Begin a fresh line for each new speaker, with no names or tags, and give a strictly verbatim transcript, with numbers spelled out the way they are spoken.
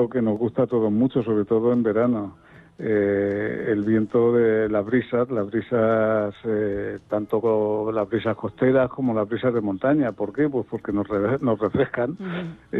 viento que nos gusta a todos mucho, sobre todo en verano. Eh, el viento de las brisas, las brisas, eh, tanto las brisas costeras como las brisas de montaña. ¿Por qué? Pues porque nos, re nos refrescan. Uh-huh.